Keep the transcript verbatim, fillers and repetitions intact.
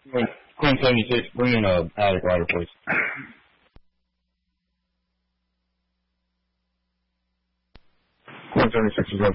Queen seventy-six, bring in a attic rider, please. Queen seventy-six is